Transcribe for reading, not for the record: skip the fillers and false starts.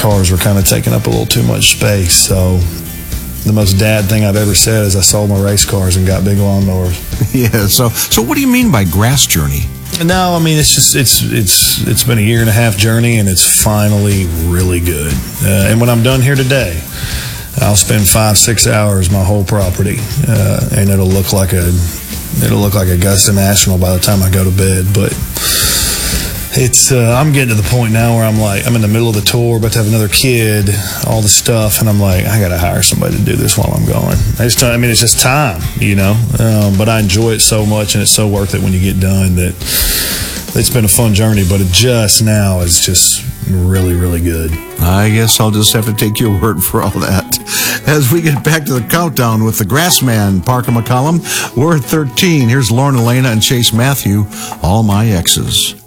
cars were kind of taking up a little too much space. So the most dad thing I've ever said is I sold my race cars and got big lawnmowers. Yeah. So what do you mean by grass journey? No, I mean, it's been a 1.5 year journey, and it's finally really good. And when I'm done here today, I'll spend 5-6 hours my whole property, and it'll look like a Augusta National by the time I go to bed. But it's I'm getting to the point now where I'm in the middle of the tour, about to have another kid, all the stuff, and I'm like, I got to hire somebody to do this while I'm going. It's just time, but I enjoy it so much, and it's so worth it when you get done that it's been a fun journey, but it just now is just really, really good. I guess I'll just have to take your word for all that. As we get back to the countdown with the Grassman, Parker McCollum, we're at 13. Here's Lauren Elena and Chase Matthew, All My Exes.